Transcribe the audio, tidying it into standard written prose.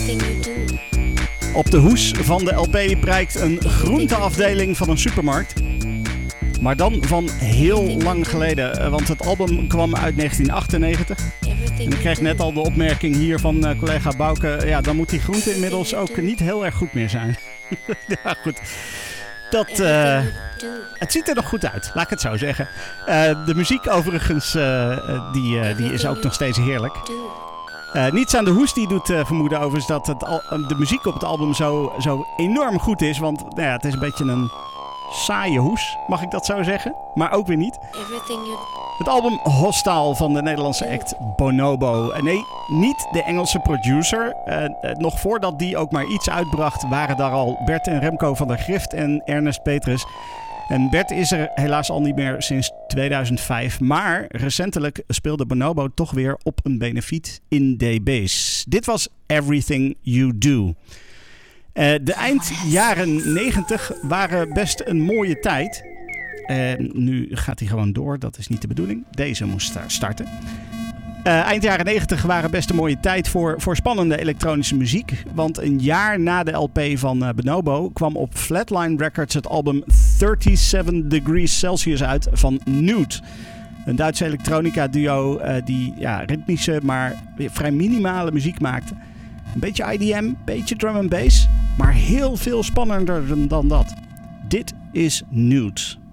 Op de hoes van de LP prijkt een groenteafdeling van een supermarkt. Maar dan van heel lang geleden, want het album kwam uit 1998. En ik kreeg net al de opmerking hier van collega Bouke. Ja, dan moet die groente inmiddels ook niet heel erg goed meer zijn. Ja, goed. Het ziet er nog goed uit, laat ik het zo zeggen. De muziek overigens, die is ook nog steeds heerlijk. Niets aan de hoes die doet vermoeden overigens dat de muziek op het album zo enorm goed is. Want nou ja, het is een beetje een saaie hoes, mag ik dat zo zeggen? Maar ook weer niet. Het album Hostile van de Nederlandse act Bonobo. Nee, niet de Engelse producer. Nog voordat die ook maar iets uitbracht, waren daar al Bert en Remco van der Grift en Ernest Petrus. En Bert is er helaas al niet meer sinds 2005. Maar recentelijk speelde Bonobo toch weer op een benefiet in DB's. Dit was Everything You Do. De eind jaren 90 waren best een mooie tijd. Nu gaat hij gewoon door, dat is niet de bedoeling. Deze moest starten. Eind jaren 90 waren best een mooie tijd voor spannende elektronische muziek. Want een jaar na de LP van Bonobo kwam op Flatline Records het album 37 Degrees Celsius uit van Nude. Een Duitse elektronica duo die ritmische, maar vrij minimale muziek maakte. Een beetje IDM, een beetje drum and bass, maar heel veel spannender dan dat. Dit is Nude.